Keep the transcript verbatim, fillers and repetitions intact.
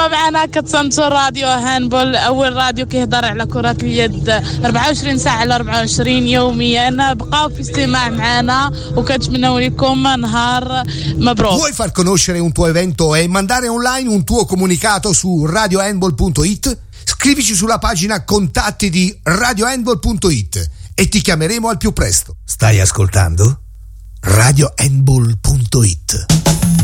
والله معنا كتصنصر راديو هاندبول أول راديو كيهضر على كرة اليد أربعة وعشرين ساعة على أربعة وعشرين يوميا. بقاو في استماع معنا وكنتمنوا لكم نهار مبروك. Vuoi far conoscere un tuo evento e mandare online un tuo comunicato su radio handball punto it? Scrivici sulla pagina contatti di radio handball punto it e ti chiameremo al più presto. Stai ascoltando? radio handball punto it